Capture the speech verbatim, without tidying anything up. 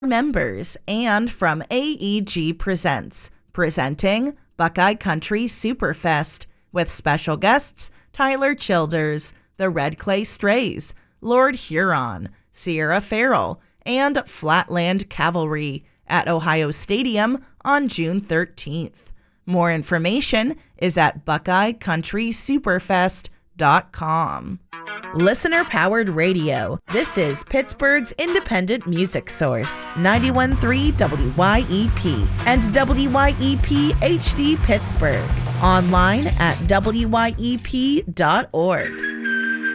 members and from A E G Presents, presenting Buckeye Country Superfest with special guests Tyler Childers, the Red Clay Strays, Lord Huron, Sierra Farrell, and Flatland Cavalry at Ohio Stadium on June thirteenth. More information is at buckeye country superfest dot com. Listener-powered radio. This is Pittsburgh's independent music source, ninety-one point three W Y E P and W Y E P H D Pittsburgh. Online at W Y E P dot org.